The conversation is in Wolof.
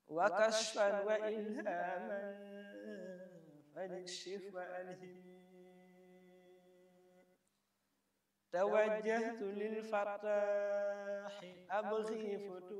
وكشفا وإلهاما فاكشف وألهم توجهت للفتاح أبغي فتوح